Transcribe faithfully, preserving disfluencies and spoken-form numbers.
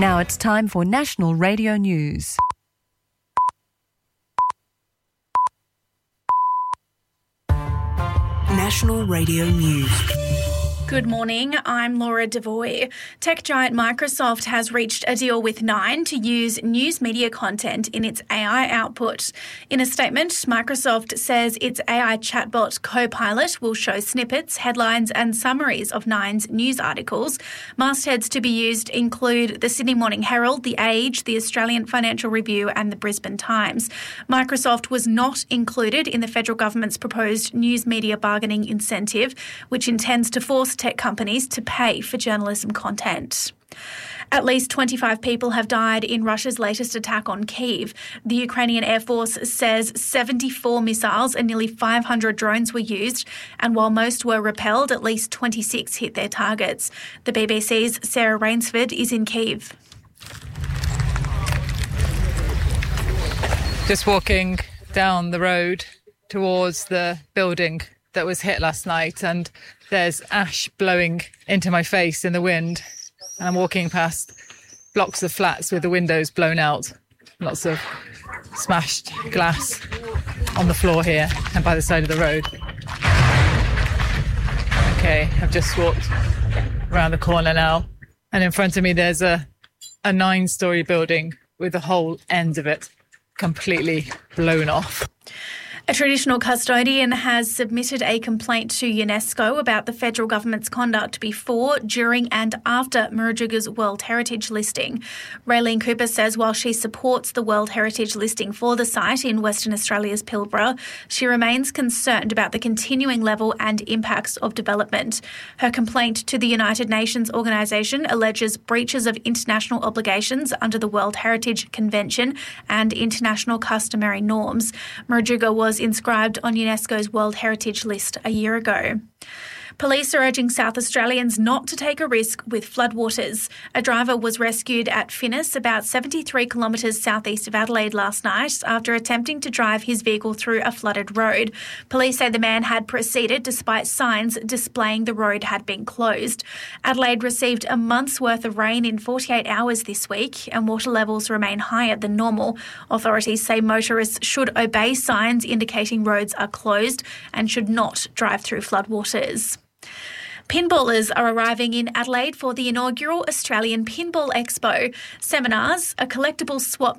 Now it's time for National Radio News. National Radio News. Good morning, I'm Laura Devoy. Tech giant Microsoft has reached a deal with Nine to use news media content in its A I output. In a statement, Microsoft says its A I chatbot Copilot will show snippets, headlines and summaries of Nine's news articles. Mastheads to be used include the Sydney Morning Herald, The Age, the Australian Financial Review and the Brisbane Times. Microsoft was not included in the federal government's proposed news media bargaining incentive, which intends to force tech companies to pay for journalism content. At least twenty-five people have died in Russia's latest attack on Kyiv. The Ukrainian Air Force says seventy-four missiles and nearly five hundred drones were used, and while most were repelled, at least twenty-six hit their targets. The B B C's Sarah Rainsford is in Kyiv. Just walking down the road towards the building that was hit last night, and there's ash blowing into my face in the wind. And I'm walking past blocks of flats with the windows blown out. Lots of smashed glass on the floor here and by the side of the road. Okay, I've just walked around the corner now, and in front of me there's a, a nine-storey building with the whole end of it completely blown off. A traditional custodian has submitted a complaint to UNESCO about the federal government's conduct before, during and after Murujuga's World Heritage listing. Raylene Cooper says while she supports the World Heritage listing for the site in Western Australia's Pilbara, she remains concerned about the continuing level and impacts of development. Her complaint to the United Nations organisation alleges breaches of international obligations under the World Heritage Convention and international customary norms. Murujuga was inscribed on UNESCO's World Heritage List a year ago. Police are urging South Australians not to take a risk with floodwaters. A driver was rescued at Finnis, about seventy-three kilometres southeast of Adelaide last night, after attempting to drive his vehicle through a flooded road. Police say the man had proceeded despite signs displaying the road had been closed. Adelaide received a month's worth of rain in forty-eight hours this week, and water levels remain higher than normal. Authorities say motorists should obey signs indicating roads are closed and should not drive through floodwaters. Pinballers are arriving in Adelaide for the inaugural Australian Pinball Expo. Seminars, a collectible swap